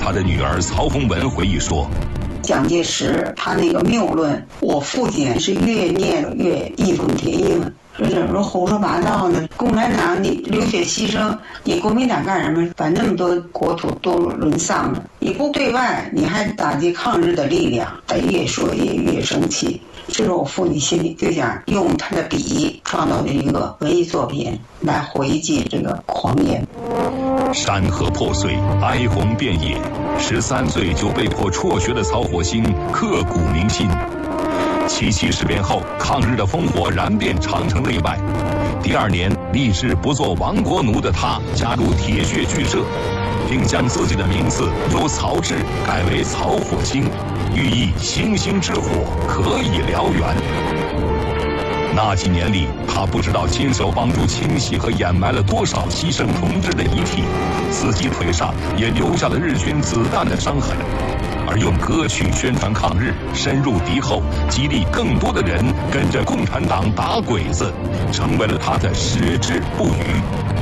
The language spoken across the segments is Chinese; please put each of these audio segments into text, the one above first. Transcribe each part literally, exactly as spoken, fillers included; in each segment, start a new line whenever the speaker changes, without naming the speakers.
他的女儿曹洪文回忆说，
蒋介石他那个谬论，我父亲是越念越义愤填膺，说这说胡说八道呢！共产党你流血牺牲，你国民党干什么？把那么多国土都沦丧了，你不对外，你还打击抗日的力量，他越说越越生气。这是我父亲心里就想用他的笔创造的一个文艺作品来回击这个狂言。
山河破碎，哀鸿遍野，十三岁就被迫辍学的曹火星刻骨铭心。七七事变后，抗日的烽火燃遍长城内外。第二年，立志不做亡国奴的他加入铁血剧社，并将自己的名字由曹志改为曹火星，寓意星星之火可以燎原。那几年里，他不知道亲手帮助清洗和掩埋了多少牺牲同志的遗体，自己腿上也留下了日军子弹的伤痕。而用歌曲宣传抗日，深入敌后，激励更多的人跟着共产党打鬼子，成为了他的矢志不渝。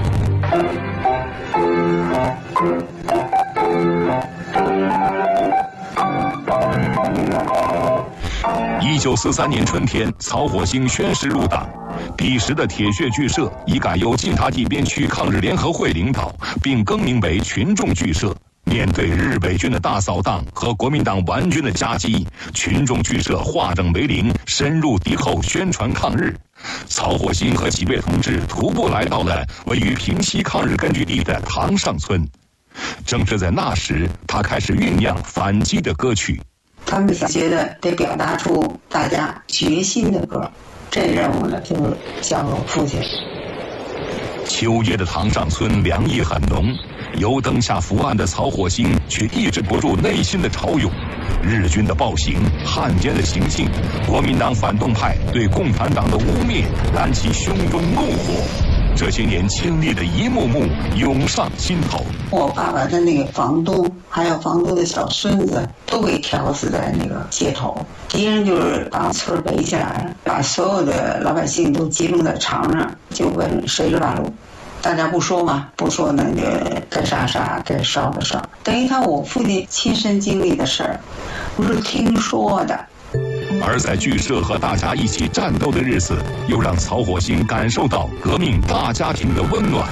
一九四三年春天，曹火星宣誓入党。彼时的铁血剧社已改由晋察冀边区抗日联合会领导，并更名为群众剧社。面对日伪军的大扫荡和国民党顽军的夹击，群众剧社化整为零，深入敌后宣传抗日。曹火星和几位同志徒步来到了位于平西抗日根据地的塘上村。正是在那时，他开始酝酿反击的歌曲。
他们觉得得表达出大家决心的歌，这任务呢就是交给我父亲。
秋夜的塘上村凉意很浓，油灯下伏案的曹火星却抑制不住内心的潮涌。日军的暴行、汉奸的行径、国民党反动派对共产党的污蔑，燃起胸中怒火。这些年经历的一幕幕涌上心头。
我爸爸的那个房东，还有房东的小孙子，都被挑死在那个街头。敌人就是把村围起来，把所有的老百姓都集中在场上，就问谁是大陆。大家不说嘛，不说那个该杀杀，该烧的烧。等于看我父亲亲身经历的事儿，不是听说的。
而在剧社和大家一起战斗的日子，又让曹火星感受到革命大家庭的温暖。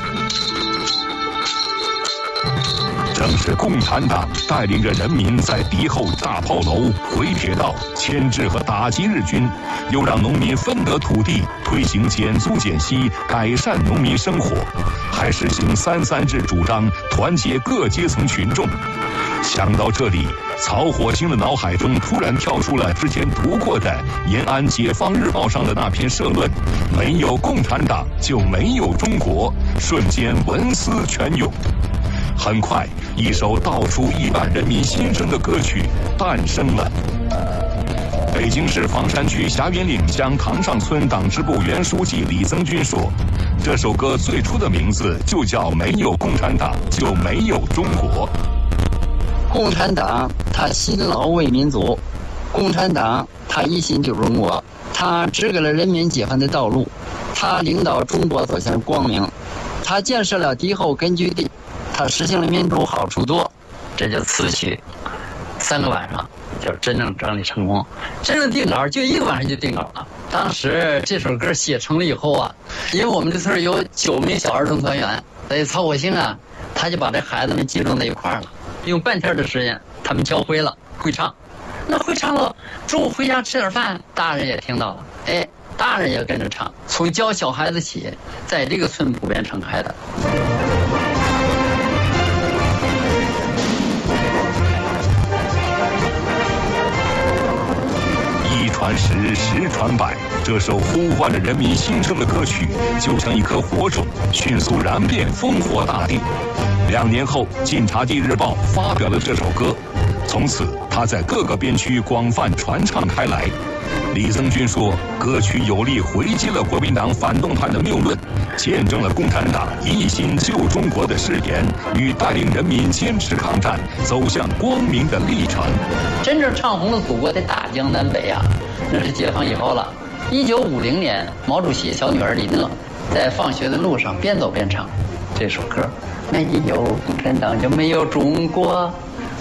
正是共产党带领着人民在敌后炸炮楼、回铁道牵制和打击日军，又让农民分得土地，推行减租减息，改善农民生活，还实行三三制主张，团结各阶层群众。想到这里，曹火星的脑海中突然跳出了之前读过的延安解放日报上的那篇社论：没有共产党就没有中国，瞬间文思泉涌。很快，一首道出亿万人民心声的歌曲诞生了。北京市房山区霞云岭乡塘上村党支部原书记李增军说，这首歌最初的名字就叫没有共产党就没有中国。
共产党他辛劳为民族，共产党他一心救中国，他指给了人民解放的道路，他领导中国走向光明，他建设了敌后根据地，他实行了民主好处多。这就词曲三个晚上就真正整理成功，真正定稿就一个晚上就定稿了。当时这首歌写成了以后啊，因为我们这村有九名小儿童团员，所以曹火星啊，他就把这孩子们集中在一块儿了，用半天的时间他们教会了会唱。那会唱了，中午回家吃点饭，大人也听到了，哎，大人也跟着唱，从教小孩子起，在这个村普遍传开的。
一传十，十传百，这首呼唤着人民心声的歌曲，就像一颗火种，迅速燃遍烽火大地。两年后，《晋察冀日报》发表了这首歌，从此它在各个边区广泛传唱开来。李增军说，歌曲有力回击了国民党反动派的谬论，见证了共产党一心救中国的誓言与带领人民坚持抗战走向光明的历程。
真正唱红了祖国的大江南北啊，那是解放以后了。一九五零年，毛主席小女儿李讷在放学的路上边走边唱这首歌，没有共产党就没有中国。